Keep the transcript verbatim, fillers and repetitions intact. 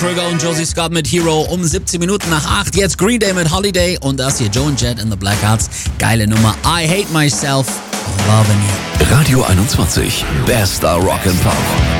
Krüger und Josie Scott mit Hero um siebzehn Minuten nach acht. Jetzt Green Day mit Holiday und das hier Joe and Jet in the Blackhearts. Geile Nummer. I Hate Myself, Loving You. Radio einundzwanzig, bester Rock and Pop.